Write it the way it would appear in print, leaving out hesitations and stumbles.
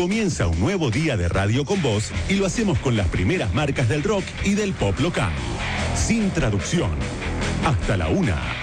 Comienza un nuevo día de radio con vos y lo hacemos con las primeras marcas del rock y del pop local. Sin traducción. Hasta la 1.